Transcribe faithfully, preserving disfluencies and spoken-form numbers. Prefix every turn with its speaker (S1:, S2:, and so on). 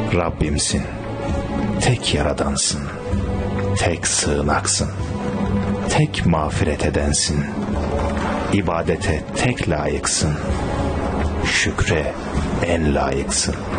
S1: Rabbimsin, tek yaradansın, tek sığınaksın, tek mağfiret edensin, ibadete tek layıksın, şükre en layıksın.